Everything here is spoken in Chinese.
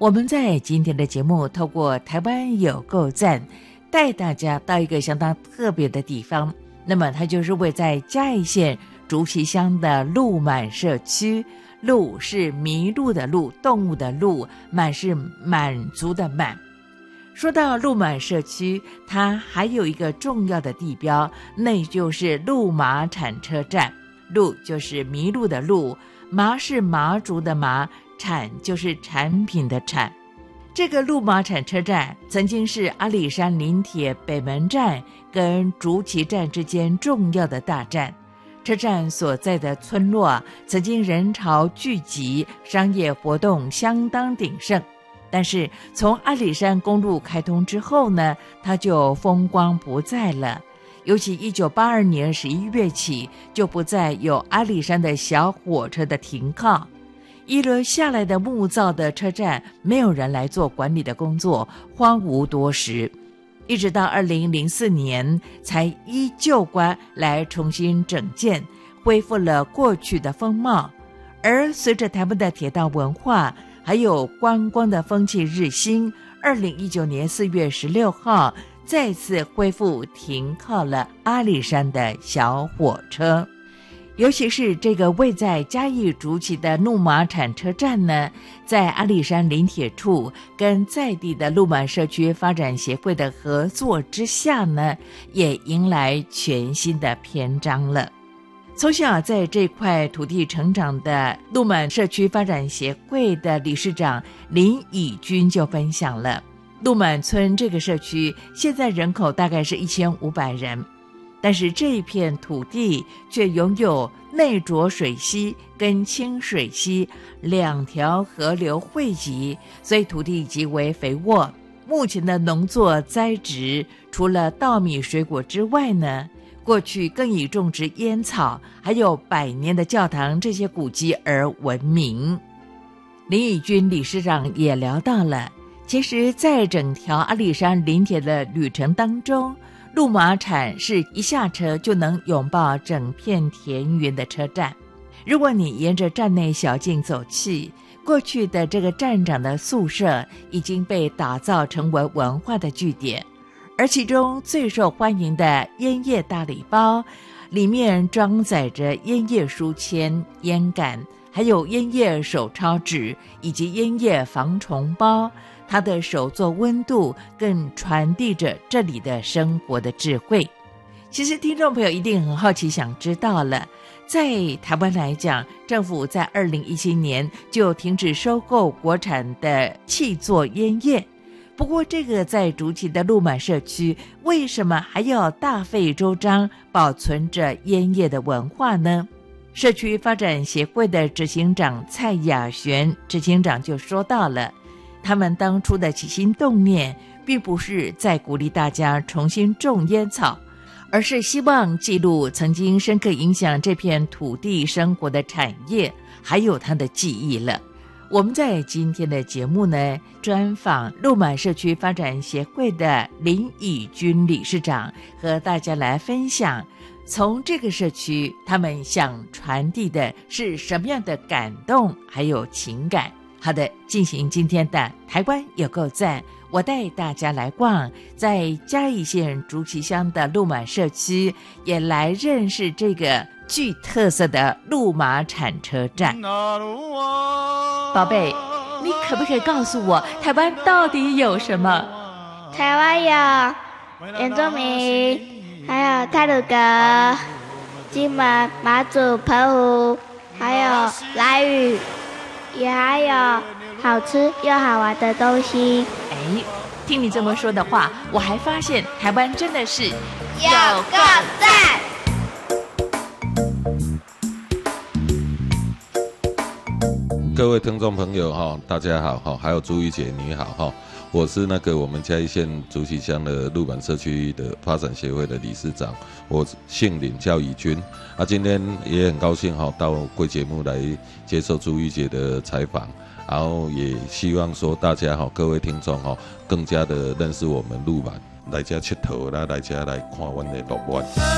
我们在今天的节目透过台湾有够赞，带大家到一个相当特别的地方，那么它就是位在嘉义县竹崎乡的鹿满社区。鹿是麋鹿的鹿，动物的鹿，满是满族的满。说到鹿满社区，它还有一个重要的地标，那就是鹿麻产车站。鹿就是麋鹿的鹿，麻是麻竹的麻，产就是产品的产。这个鹿麻产车站曾经是阿里山林铁北门站跟竹崎站之间重要的大站。车站所在的村落曾经人潮聚集，商业活动相当鼎盛。但是从阿里山公路开通之后呢，它就风光不再了。尤其1982年11月起，就不再有阿里山的小火车的停靠。遗留下来的木造的车站，没有人来做管理的工作，荒芜多时。一直到2004年，才依旧观来重新整建，恢复了过去的风貌。而随着台湾的铁道文化还有观光的风气日新，2019年4月16号再次恢复停靠了阿里山的小火车。尤其是这个位在嘉义竹崎的鹿麻产车站呢，在阿里山林铁处跟在地的鹿满社区发展协会的合作之下呢，也迎来全新的篇章了。从小在这块土地成长的鹿满社区发展协会的理事长林以君就分享了，鹿满村这个社区现在人口大概是1500人，但是这一片土地却拥有内浊水溪跟清水溪两条河流汇集，所以土地极为肥沃。目前的农作栽植除了稻米水果之外呢，过去更以种植烟草还有百年的教堂这些古迹而闻名。林以君理事长也聊到了，其实在整条阿里山林铁的旅程当中，鹿麻产是一下车就能拥抱整片田园的车站。如果你沿着站内小径走去，过去的这个站长的宿舍已经被打造成为文化的据点，而其中最受欢迎的烟叶大礼包，里面装载着烟叶书签、烟杆，还有烟叶手抄纸以及烟叶防虫包。它的手作温度更传递着这里的生活的智慧。其实听众朋友一定很好奇想知道了，在台湾来讲，政府在2017年就停止收购国产的气作烟叶。不过这个在竹崎的鹿满社区，为什么还要大费周章保存着烟叶的文化呢？社区发展协会的执行长蔡雅璇执行长就说到了，他们当初的起心动念并不是在鼓励大家重新种烟草，而是希望记录曾经深刻影响这片土地生活的产业还有它的记忆了。我们在今天的节目呢，专访鹿满社区发展协会的林以君理事长，和大家来分享从这个社区他们想传递的是什么样的感动还有情感。好的，进行今天的台湾有够赞，我带大家来逛在嘉义县竹崎乡的鹿满社区，也来认识这个具特色的鹿麻产车站。宝贝，你可不可以告诉我台湾到底有什么？ 台湾有原住民，还有太鲁阁、金门、马祖、澎湖，还有兰屿，也还有好吃又好玩的东西。 听你这么说的话，我还发现台湾真的是有够赞。 各位听众朋友大家好，还有朱玉姐你好我是我们嘉义县竹崎乡的鹿满社区的发展协会的理事长，我姓林叫以君今天也很高兴到贵节目来接受朱玉姐的采访，然后也希望说大家各位听众更加的认识我们鹿满，来这佚佗啦，来这来看我们的鹿满。